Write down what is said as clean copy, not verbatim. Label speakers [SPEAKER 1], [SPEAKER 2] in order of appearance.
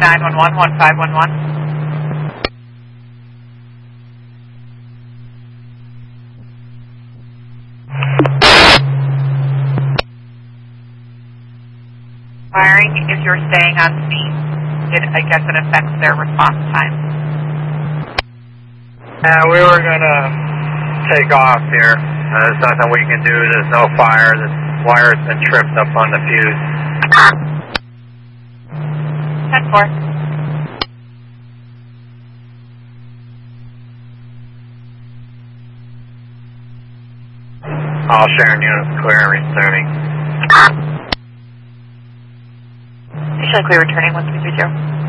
[SPEAKER 1] 911, 1511. Firing, if you're staying on scene, I guess it affects their response time.
[SPEAKER 2] We were going to take off here. There's nothing we can do. There's no fire. The wire's been tripped up on the fuse.
[SPEAKER 1] 10-4.
[SPEAKER 2] All sharing units clear and restarting.
[SPEAKER 1] Usually clear returning 1330.